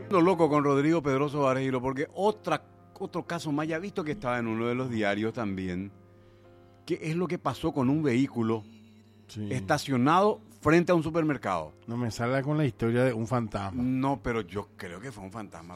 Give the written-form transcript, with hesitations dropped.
Lo loco con Rodrigo Pedroso Varejilo, porque otro caso más, ya visto que estaba en uno de los diarios también, ¿qué es lo que pasó con un vehículo estacionado frente a un supermercado? No me salga con la historia de un fantasma. No, pero yo creo que fue un fantasma.